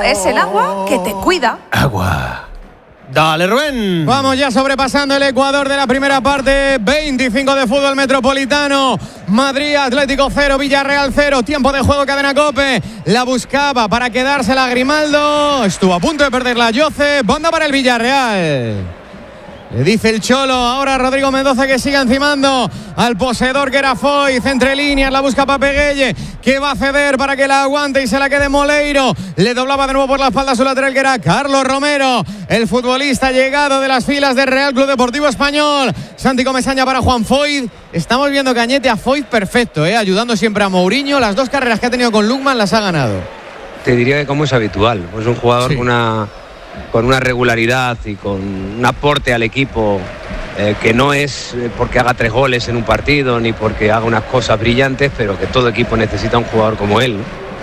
es el agua que te cuida. Agua. Dale, Rubén. Vamos ya sobrepasando el Ecuador de la primera parte. 25 de fútbol metropolitano. Madrid Atlético 0, Villarreal 0. Tiempo de juego, cadena COPE. La buscaba para quedársela Grimaldo. Estuvo a punto de perder la Yoce. Banda para el Villarreal. Le dice el Cholo, ahora Rodrigo Mendoza que siga encimando al poseedor que era Foyth, entre líneas, la busca Papeguelle, que va a ceder para que la aguante y se la quede Moleiro. Le doblaba de nuevo por la espalda su lateral que era Carlos Romero, el futbolista llegado de las filas del Real Club Deportivo Español. Santi Comesaña para Juan Foyth. Estamos viendo Cañete a Foyth perfecto, ayudando siempre a Mourinho. Las 2 carreras que ha tenido con Lukman las ha ganado. Te diría que como es habitual, pues un jugador con una regularidad y con un aporte al equipo que no es porque haga 3 goles en un partido ni porque haga unas cosas brillantes, pero que todo equipo necesita un jugador como él.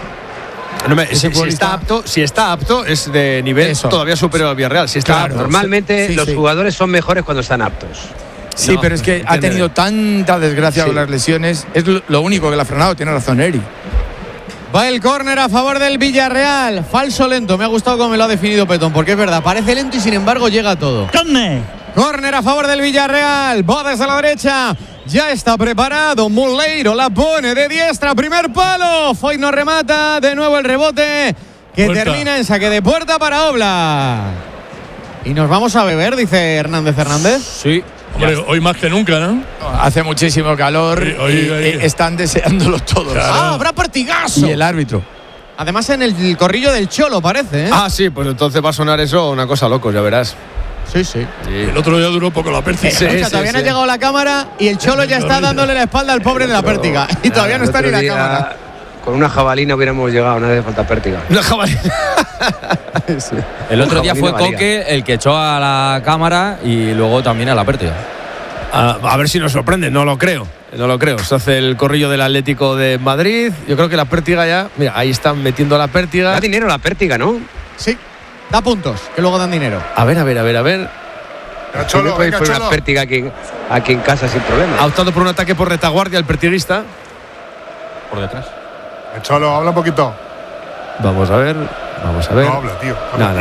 Si está apto es de nivel todavía superior al Villarreal. Si está apto. Normalmente los jugadores son mejores cuando están aptos. Sí, pero es que ha tenido tanta desgracia con las lesiones. Es lo único que le ha frenado. Tiene razón Eri. Va el córner a favor del Villarreal. Falso lento. Me ha gustado cómo me lo ha definido Petón, porque es verdad, parece lento y sin embargo llega todo. Córner a favor del Villarreal. Va desde la derecha. Ya está preparado. Moleiro la pone de diestra. Primer palo. Foyth no remata. De nuevo el rebote que termina en saque de puerta para Oblak. Y nos vamos a beber, dice Hernández. Sí. Hombre, hoy más que nunca, ¿no? Hace muchísimo calor y están deseándolo todos. Claro. Habrá partidazo. Y el árbitro. Además en el corrillo del Cholo parece, sí, pues entonces va a sonar eso una cosa loco, ya verás. Sí. El otro día duró poco la pértiga. Todavía no ha llegado la cámara y el Cholo ya está dándole la espalda al pobre de la pértiga. Y todavía no está ni la cámara. Con una jabalina hubiéramos llegado, no hace falta pértiga. Una jabalina. El otro día fue Coque el que echó a la cámara y luego también a la pértiga. A ver si nos sorprende, no lo creo. Se hace el corrillo del Atlético de Madrid. Yo creo que la pértiga ya. Mira, ahí están metiendo la pértiga. Da dinero la pértiga, ¿no? Sí, da puntos, que luego dan dinero. A ver. Cholo, venga, Cholo. Una pértiga aquí en casa sin problema. Ha optado por un ataque por retaguardia el pertiguista. Por detrás. Cholo, habla un poquito. Vamos a ver. No habla, tío. Nada.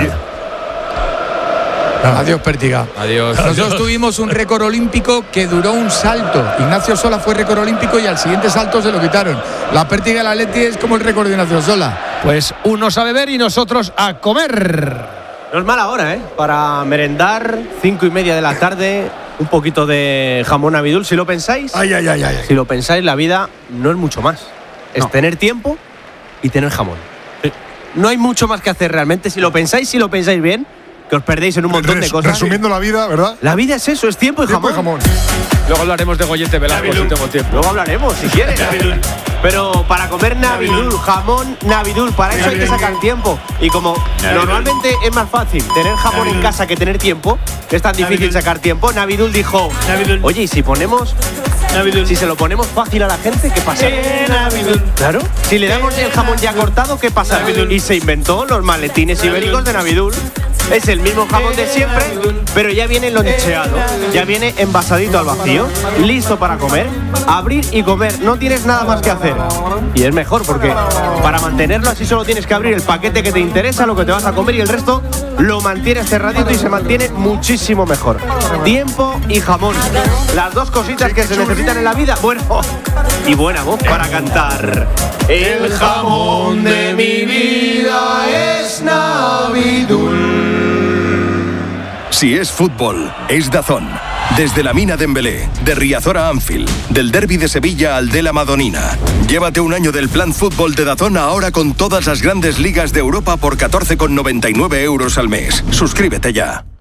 Adiós, pértiga. Adiós. Nosotros tuvimos un récord olímpico que duró un salto. Ignacio Sola fue récord olímpico y al siguiente salto se lo quitaron. La pértiga del Atleti es como el récord de Ignacio Sola. Pues unos a beber y nosotros a comer. No es mala hora, para merendar, 5:30 de la tarde, un poquito de jamón abidul, si lo pensáis. Si lo pensáis, la vida no es mucho más. Es tener tiempo y tener jamón. No hay mucho más que hacer realmente. Si lo pensáis bien, que os perdéis en un montón de cosas. Resumiendo la vida, ¿verdad? La vida es eso, es tiempo y jamón. Luego hablaremos de Goyete Velasco si tengo tiempo. Luego hablaremos, si quieres. Pero para comer Navidul, jamón Navidul, para eso hay que sacar tiempo. Y como normalmente es más fácil tener jamón en casa que tener tiempo, que es tan difícil sacar tiempo, Navidul dijo, oye, ¿y si ponemos Navidul? Si se lo ponemos fácil a la gente, ¿qué pasa? Claro. Si le damos el jamón ya cortado, ¿qué pasa? Y se inventó los maletines ibéricos de Navidul. Es el mismo jamón de siempre, pero ya viene loncheado, ya viene envasadito al vacío, listo para comer, abrir y comer. No tienes nada más que hacer. Y es mejor porque para mantenerlo así solo tienes que abrir el paquete que te interesa, lo que te vas a comer, y el resto lo mantienes cerradito y se mantiene muchísimo mejor. Tiempo y jamón, las dos cositas que se necesitan en la vida. Bueno, y buena voz para cantar. El jamón de mi vida es Navidul. Si es fútbol, es DAZN. Desde la Mina Dembélé, de Riazor a Anfield, del derbi de Sevilla al de la Madonina. Llévate un año del plan fútbol de DAZN ahora con todas las grandes ligas de Europa por 14,99 € al mes. Suscríbete ya.